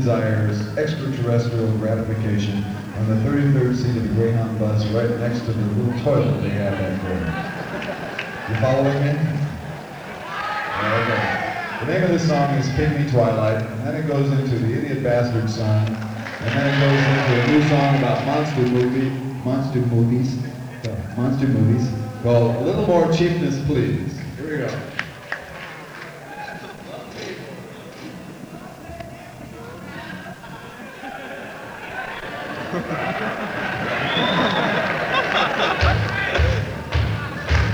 desires extraterrestrial gratification on the 33rd seat of the Greyhound bus right next to the little toilet they have back there. You following me? Okay. The name of this song is Pygmy Twilight, and then it goes into the Idiot Bastard song, and then it goes into a new song about monster movies called A Little More Cheapness, Please. Here we go. Ha ha ha.